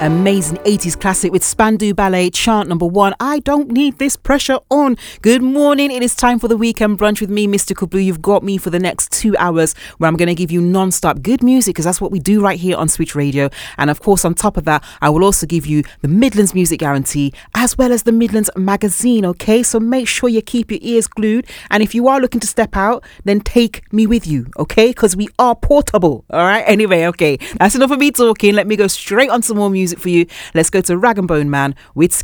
Amazing 80s classic with Spandau Ballet, chant number 1. I don't need this pressure on. Good morning. It is time for the weekend brunch with me, Mystical Blue. You've got me for the next 2 hours where I'm going to give you non-stop good music because that's what we do right here on Switch Radio. And of course, on top of that, I will also give you the Midlands Music Guarantee as well as the Midlands Magazine, okay? So make sure you keep your ears glued. And if you are looking to step out, then take me with you, okay? Because we are portable, all right? Anyway, okay, that's enough of me talking. Let me go straight on some more music for you. Let's go to Rag and Bone Man with